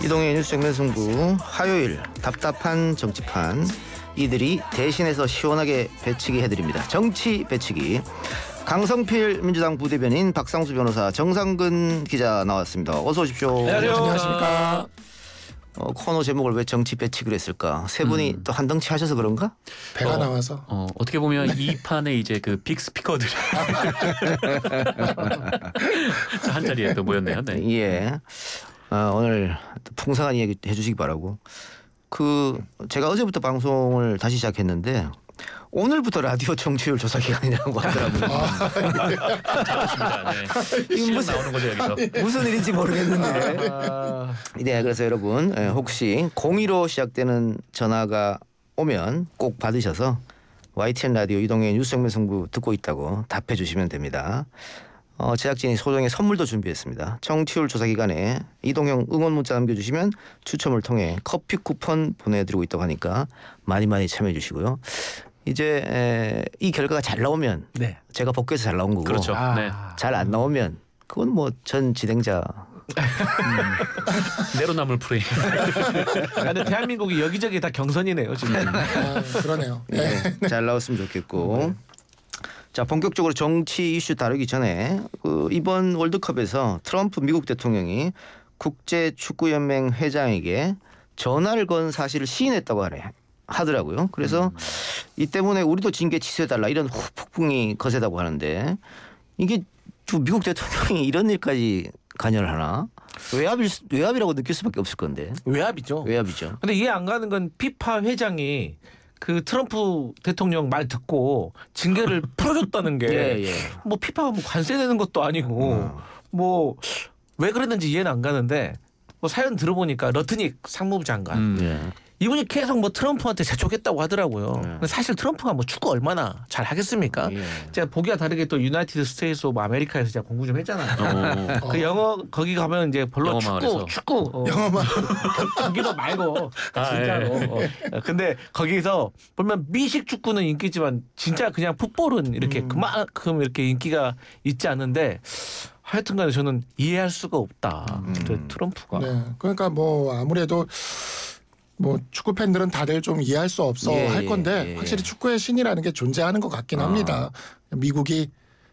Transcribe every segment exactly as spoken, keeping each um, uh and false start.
이동의 뉴스 정면 승부 화요일 답답한 정치판 이들이 대신해서 시원하게 배치기 해드립니다. 정치 배치기 강성필 민주당 부대변인 박상수 변호사 정상근 기자 나왔습니다. 어서 오십시오. 네, 안녕하십니까. 어, 코너 제목을 왜 정치 배치기로 했을까? 세 분이 음. 또 한덩치 하셔서 그런가? 배가 어, 나와서. 어, 어떻게 보면 네. 이 판에 이제 그 빅 스피커들이 한 자리에 또 모였네요. 네. 예. 어, 오늘 풍성한 이야기 해주시기 바라고. 그 제가 어제부터 방송을 다시 시작했는데 오늘부터 라디오 청취율 조사 기간이라고 하더라고요. 잘하십니다. 네. 이게 무슨 나오는 거죠 여기서. 무슨 일인지 모르겠는데. 아... 네, 그래서 여러분 혹시 공이로 시작되는 전화가 오면 꼭 받으셔서 와이티엔 라디오 이동의 뉴스 정면 승부 듣고 있다고 답해 주시면 됩니다. 어, 제작진이 소정의 선물도 준비했습니다. 청취율 조사 기간에 이동형 응원 문자 남겨주시면 추첨을 통해 커피 쿠폰 보내드리고 있다고 하니까 많이 많이 참여해 주시고요. 이제 에, 이 결과가 잘 나오면 네. 제가 복귀해서 잘 나온 거고 그렇죠. 아, 네. 잘 안 나오면 그건 뭐 전 진행자 음. 내로남을 프레임. 근데 대한민국이 여기저기 다 경선이네요 지금. 아, 그러네요. 네. 네. 잘 나왔으면 좋겠고. 네. 자, 본격적으로 정치 이슈 다루기 전에 그 이번 월드컵에서 트럼프 미국 대통령이 국제축구연맹 회장에게 전화를 건 사실을 시인했다고 하네. 하더라고요. 그래서 음. 이 때문에 우리도 징계 취소해달라 이런 폭풍이 거세다고 하는데 이게 미국 대통령이 이런 일까지 관여를 하나? 외압일, 외압이라고 느낄 수밖에 없을 건데. 외압이죠. 외압이죠. 근데 이해 안 가는 건 피파 회장이 그 트럼프 대통령 말 듣고 징계를 풀어줬다는 게 예, 예. 뭐 피파가 뭐 관세 내는 것도 아니고 음. 뭐 왜 그랬는지 이해는 안 가는데 뭐 사연 들어보니까 러트닉 상무부 장관 음. 예. 이분이 계속 뭐 트럼프한테 재촉했다고 하더라고요. 네. 근데 사실 트럼프가 뭐 축구 얼마나 잘 하겠습니까? 예. 제가 보기와 다르게 또 유나이티드 스테이트 오브 아메리카에서 제가 공부 좀 했잖아요. 어. 그 영어 거기 가면 이제 별로 축구 마을에서. 축구 어. 영어만 거기도 말고 아, 진짜로. 예. 어. 근데 거기서 보면 미식 축구는 인기지만 진짜 그냥 풋볼은 이렇게 음. 그만큼 이렇게 인기가 있지 않은데. 하여튼간에 저는 이해할 수가 없다. 음. 트럼프가. 네. 그러니까 뭐 아무래도. 뭐 축구 팬들은 다들 좀 이해할 수 없어 예, 할 건데 예, 예. 확실히 축구의 신이라는 게 존재하는 것 같긴 아. 합니다. 미국이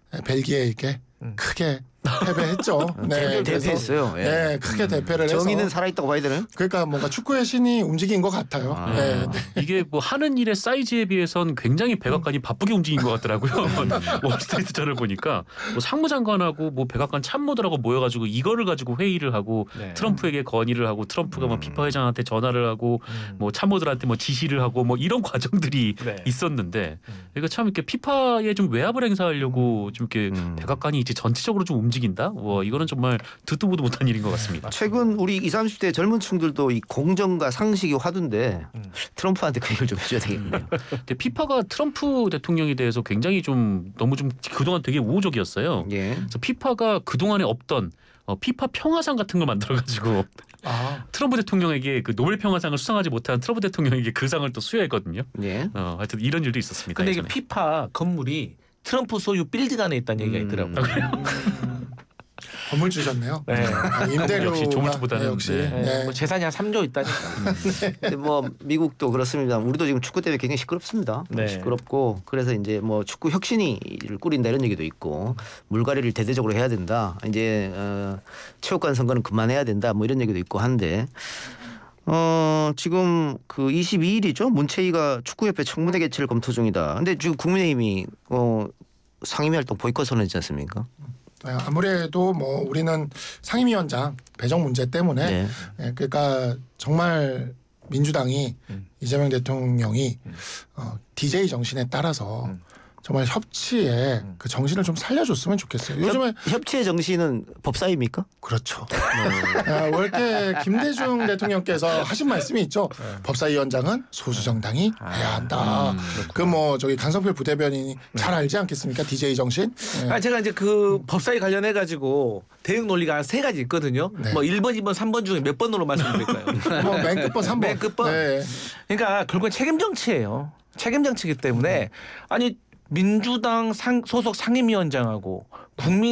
벨기에에게 음. 크게 패배했죠. 네, 대패했어요. 예. 네, 크게 음. 대패를 해서 정의는 살아있다고 봐야 되나요? 그러니까 뭔가 축구의 신이 움직인 것 같아요. 아. 네. 이게 뭐 하는 일의 사이즈에 비해선 굉장히 백악관이 음. 바쁘게 움직인 것 같더라고요. 월스트리트전을 보니까 뭐 상무장관하고 뭐 백악관 참모들하고 모여가지고 이거를 가지고 회의를 하고 네. 트럼프에게 건의를 하고 트럼프가 음. 뭐 피파 회장한테 전화를 하고 음. 뭐 참모들한테 뭐 지시를 하고 뭐 이런 과정들이 네. 있었는데 음. 이거 참 이렇게 피파에 좀 외압을 행사하려고 좀 이렇게 음. 백악관이 이제 전체적으로 좀 움직인다? 와, 이거는 정말 듣도 보도 못한 일인 것 같습니다. 최근 우리 이십, 삼십 대 젊은 층들도 이 공정과 상식이 화두인데 음. 트럼프한테 그 얘기를 좀 해줘야 되겠네요. 근데 피파가 트럼프 대통령에 대해서 굉장히 좀 너무 좀 그동안 되게 우호적이었어요. 예. 그래서 피파가 그동안에 없던 어, 피파 평화상 같은 걸 만들어가지고 아. 트럼프 대통령에게 그 노벨 평화상을 수상하지 못한 트럼프 대통령에게 그 상을 또 수여했거든요. 예. 어, 하여튼 이런 일도 있었습니다. 근데 이게 예전에. 피파 건물이 트럼프 소유 빌딩 안에 있다는 얘기가 있더라고요. 음. 건물 주셨네요. 네. 아, 임대료가 역시 조물주보다는 네, 역시 네. 네. 뭐 재산이 한 삼조 있다니까. 네. 근데 뭐 미국도 그렇습니다. 우리도 지금 축구 때문에 굉장히 시끄럽습니다. 네. 시끄럽고 그래서 이제 뭐 축구 혁신위를 꾸린다 이런 얘기도 있고 물갈이를 대대적으로 해야 된다. 이제 어, 체육관 선거는 그만해야 된다. 뭐 이런 얘기도 있고 한데. 어 지금 그 이십이 일이죠. 문체위가 축구협회 청문회 개최를 검토 중이다. 근데 지금 국민의힘이 어 상임위 활동 보이콧 선언했지 않습니까? 아무래도 뭐 우리는 상임위원장 배정 문제 때문에 네. 예, 그러니까 정말 민주당이 음. 이재명 대통령이 음. 어, 디제이 정신에 따라서 음. 정말 협치의 음. 그 정신을 좀 살려줬으면 좋겠어요. 요즘에 협, 협치의 정신은 법사위입니까? 그렇죠. 네. 아, 원래 김대중 대통령께서 하신 말씀이 있죠. 네. 법사위원장은 소수정당이 아. 해야 한다. 음, 그 뭐 저기 강성필 부대변인이 네. 잘 알지 않겠습니까? 디제이 정신. 네. 아, 제가 이제 그 법사위 관련해 가지고 대응 논리가 세 가지 있거든요. 네. 뭐 일 번, 이 번, 삼 번 중에 몇 번으로 말씀드릴까요? 뭐 맨 끝번 삼 번. 맨 끝번. 네. 그러니까 결국은 책임 정치예요. 책임 정치이기 때문에 아니. 민주당 상, 소속 상임위원장하고 국민